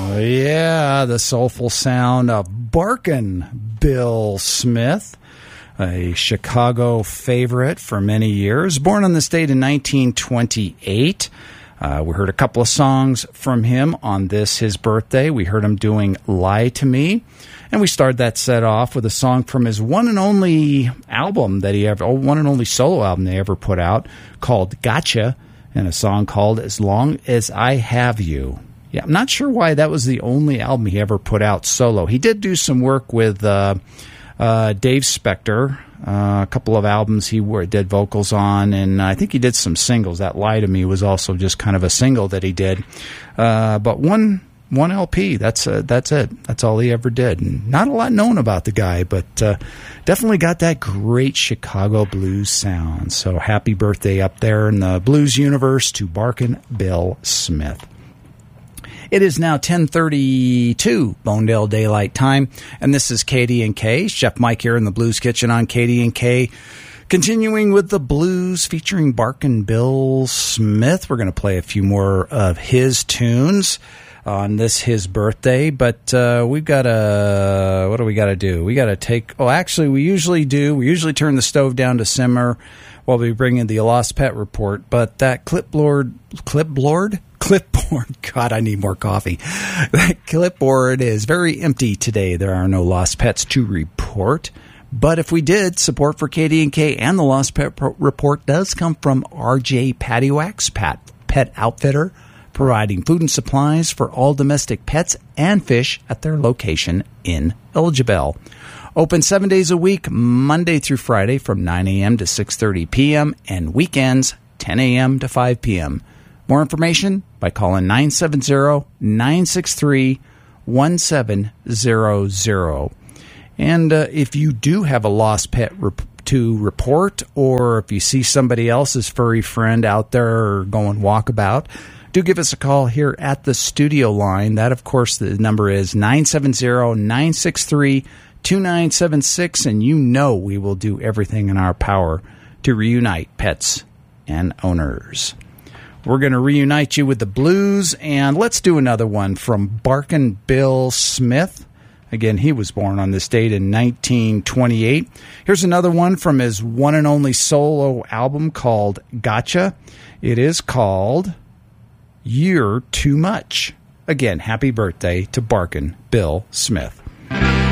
Yeah, the soulful sound of Barkin' Bill Smith, a Chicago favorite for many years. Born on this date in 1928. We heard a couple of songs from him on his birthday. We heard him doing Lie to Me. And we started that set off with a song from his one and only solo album that he ever put out, called Gotcha, and a song called As Long As I Have You. Yeah, I'm not sure why that was the only album he ever put out solo. He did do some work with Dave Spector, a couple of albums he did vocals on, and I think he did some singles. That Lie to Me was also just kind of a single that he did. But one LP, that's it. That's all he ever did. And not a lot known about the guy, but definitely got that great Chicago blues sound. So happy birthday up there in the blues universe to Barkin' Bill Smith. It is now 10:32 Bonedale Daylight Time, and this is KD&K. Chef Mike here in the Blues Kitchen on KD&K. Continuing with the blues featuring Barkin' Bill Smith. We're going to play a few more of his tunes on his birthday, but we've got to, what do we got to do? We got to take, we usually turn the stove down to simmer while we bring in the Lost Pet Report, but that clipboard, God, I need more coffee. That clipboard is very empty today. There are no lost pets to report. But if we did, support for KD&K and the Lost Pet Report does come from RJ Patty Wax, Pet Outfitter, providing food and supplies for all domestic pets and fish at their location in Elgibel. Open 7 days a week, Monday through Friday from 9 a.m. to 6:30 p.m. and weekends 10 a.m. to 5 p.m. More information by calling 970-963-1700. And if you do have a lost pet to report, or if you see somebody else's furry friend out there going walkabout, do give us a call here at the studio line. That, of course, the number is 970-963-2976, and you know we will do everything in our power to reunite pets and owners. We're going to reunite you with the blues, and let's do another one from Barkin' Bill Smith. Again, he was born on this date in 1928. Here's another one from his one and only solo album called Gotcha. It is called You're Too Much. Again, happy birthday to Barkin' Bill Smith.